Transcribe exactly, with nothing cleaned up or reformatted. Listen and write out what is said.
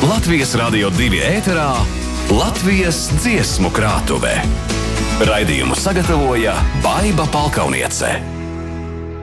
Latvijas Radio divi ēterā Latvijas dziesmu krātuvē. Raidījumu sagatavoja Baiba Palkauniece.